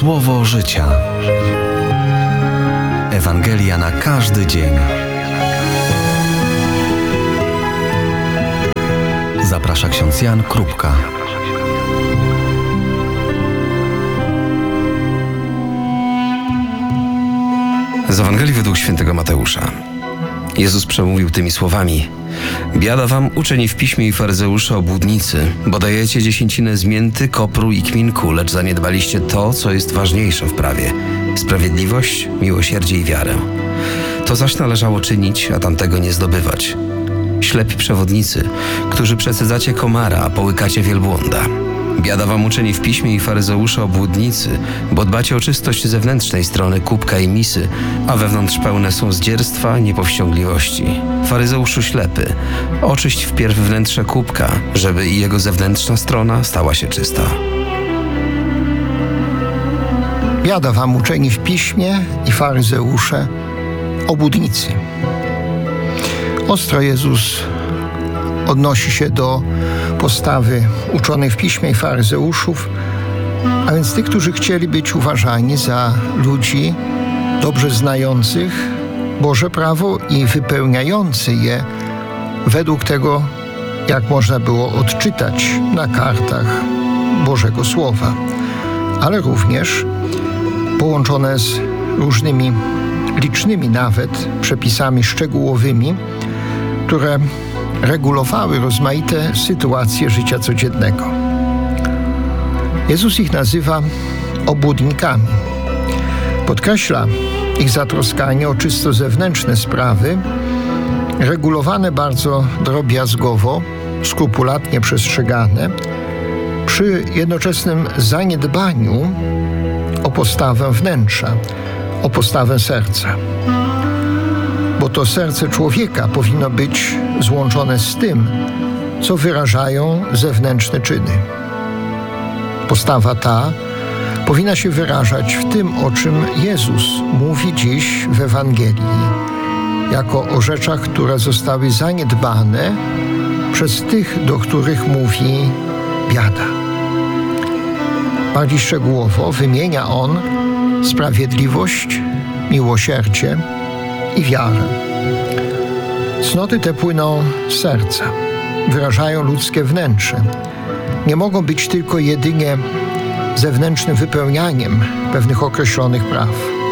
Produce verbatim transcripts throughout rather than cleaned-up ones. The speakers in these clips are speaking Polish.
Słowo życia. Ewangelia na każdy dzień. Zaprasza ksiądz Jan Krupka. Z Ewangelii według świętego Mateusza. Jezus przemówił tymi słowami: Biada wam, uczeni w piśmie i faryzeusze, obłudnicy, bo dajecie dziesięcinę z mięty, kopru i kminku, lecz zaniedbaliście to, co jest ważniejsze w prawie: sprawiedliwość, miłosierdzie i wiarę. To zaś należało czynić, a tamtego nie zdobywać. Ślepi przewodnicy, którzy przecedzacie komara, a połykacie wielbłąda. Biada wam, uczeni w piśmie i faryzeusze, obłudnicy, bo dbacie o czystość zewnętrznej strony kubka i misy, a wewnątrz pełne są zdzierstwa, niepowściągliwości. Faryzeuszu ślepy, oczyść wpierw wnętrze kubka, żeby i jego zewnętrzna strona stała się czysta. Biada wam, uczeni w piśmie i faryzeusze, obłudnicy. Ostro Jezus odnosi się do postawy uczonych w piśmie i faryzeuszów, a więc tych, którzy chcieli być uważani za ludzi dobrze znających Boże prawo i wypełniający je według tego, jak można było odczytać na kartach Bożego Słowa, ale również połączone z różnymi licznymi nawet przepisami szczegółowymi, które regulowały rozmaite sytuacje życia codziennego. Jezus ich nazywa obłudnikami. Podkreśla ich zatroskanie o czysto zewnętrzne sprawy, regulowane bardzo drobiazgowo, skrupulatnie przestrzegane, przy jednoczesnym zaniedbaniu o postawę wnętrza, o postawę serca. Bo to serce człowieka powinno być złączone z tym, co wyrażają zewnętrzne czyny. Postawa ta powinna się wyrażać w tym, o czym Jezus mówi dziś w Ewangelii, jako o rzeczach, które zostały zaniedbane przez tych, do których mówi biada. Bardziej szczegółowo wymienia on sprawiedliwość, miłosierdzie i wiarę. Cnoty te płyną z serca, wyrażają ludzkie wnętrze. Nie mogą być tylko jedynie zewnętrznym wypełnianiem pewnych określonych praw.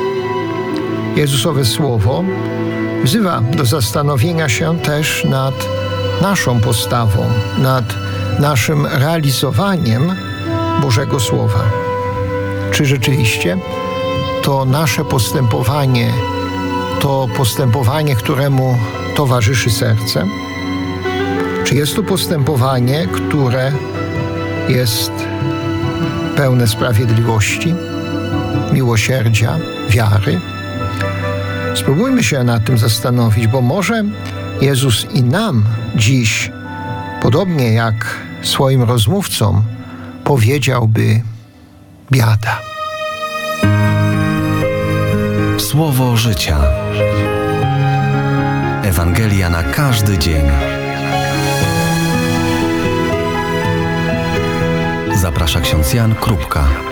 Jezusowe słowo wzywa do zastanowienia się też nad naszą postawą, nad naszym realizowaniem Bożego Słowa. Czy rzeczywiście to nasze postępowanie to postępowanie, któremu towarzyszy serce? Czy jest to postępowanie, które jest pełne sprawiedliwości, miłosierdzia, wiary? Spróbujmy się nad tym zastanowić, bo może Jezus i nam dziś, podobnie jak swoim rozmówcom, powiedziałby: biada. Słowo życia. Ewangelia na każdy dzień. Zaprasza ksiądz Jan Krupka.